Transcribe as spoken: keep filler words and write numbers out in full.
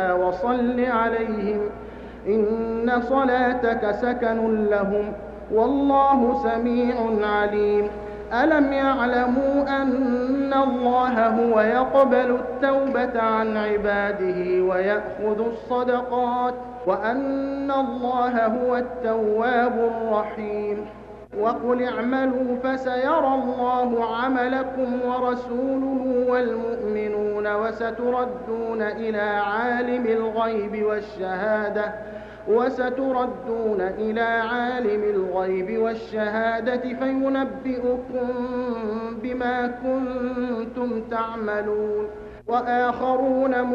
وصل عليهم إن صلاتك سكن لهم والله سميع عليم. ألم يعلموا أن الله هو يقبل التوبة عن عباده ويأخذ الصدقات وأن الله هو التواب الرحيم. وقل اعملوا فسيرى الله عملكم ورسوله والمؤمنون وستردون إلى عالم الغيب والشهادة وستردون إلى عالم الغيب والشهادة فينبئكم بما كنتم تعملون. وآخرون